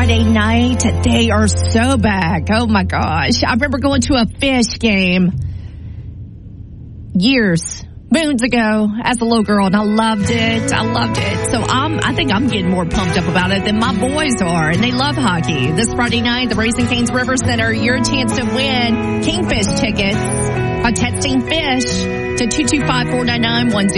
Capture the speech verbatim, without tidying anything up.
Friday night, they are so back. Oh my gosh. I remember going to a Fish game years, moons ago as a little girl, and I loved it. I loved it. So I'm, I think I'm getting more pumped up about it than my boys are, and they love hockey. This Friday night, the Raising Cane's River Center, your chance to win Kingfish tickets by texting FISH to two two five, four nine nine, one